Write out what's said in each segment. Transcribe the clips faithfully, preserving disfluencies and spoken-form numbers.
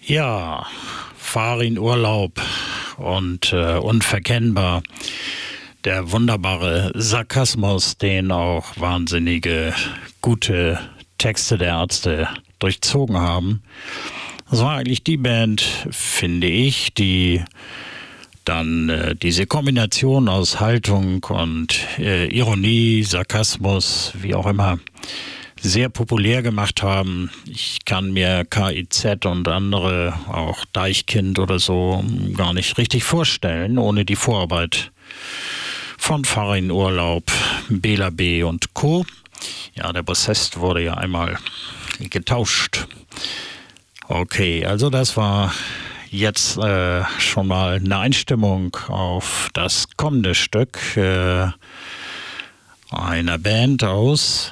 Ja, Farin Urlaub und äh, unverkennbar. Der wunderbare Sarkasmus, den auch wahnsinnige, gute Texte der Ärzte durchzogen haben. Das war eigentlich die Band, finde ich, die dann äh, diese Kombination aus Haltung und äh, Ironie, Sarkasmus, wie auch immer, sehr populär gemacht haben. Ich kann mir K I Z und andere, auch Deichkind oder so, gar nicht richtig vorstellen, ohne die Vorarbeit von Farin Urlaub, Bela B. und Co. Ja, der Bassist wurde ja einmal getauscht. Okay, also das war jetzt äh, schon mal eine Einstimmung auf das kommende Stück äh, einer Band aus,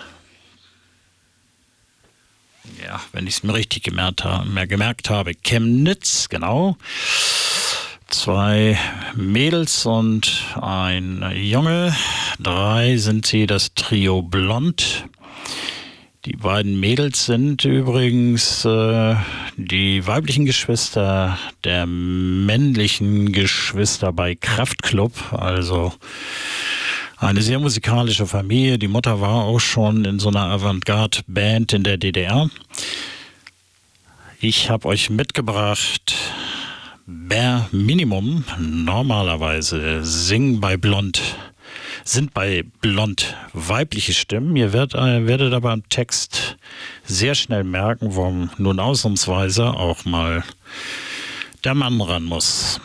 ja, wenn ich es mir richtig gemerkt, ha- mehr gemerkt habe, Chemnitz, genau. Zwei Mädels und ein Junge. Drei sind sie, das Trio Blond. Die beiden Mädels sind übrigens äh, die weiblichen Geschwister der männlichen Geschwister bei Kraftklub. Also eine sehr musikalische Familie. Die Mutter war auch schon in so einer Avantgarde-Band in der D D R. Ich habe euch mitgebracht Bare Minimum. Normalerweise singen bei Blond, sind bei Blond weibliche Stimmen. Ihr werdet, äh, werdet aber im Text sehr schnell merken, warum nun ausnahmsweise auch mal der Mann ran muss.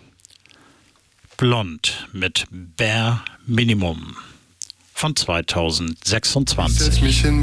Blond mit Bare Minimum von zweitausendsechsundzwanzig. Setz mich hin.